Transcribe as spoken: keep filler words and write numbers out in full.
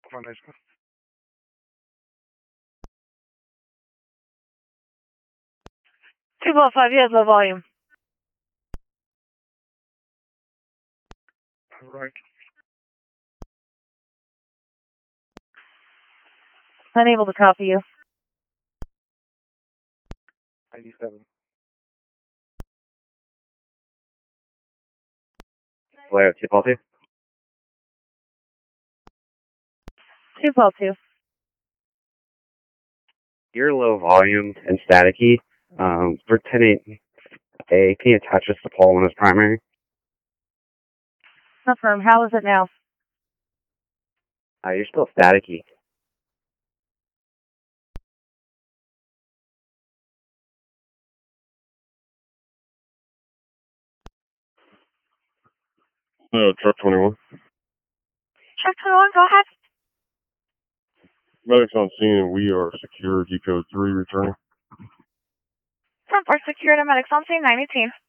Come on, nice one. two point five, you have low volume. All right. Unable to copy you. ninety-seven. Flare two Paul two. two Paul two. You're low volume and staticky. Um, for ten eight A, can you attach this to Paul one as primary? Confirm. How is it now? Uh, you're still staticky. No, truck twenty-one. Truck twenty-one, go ahead. Medics on scene and we are security code three returning. Front bar security medics on scene, nine eighteen.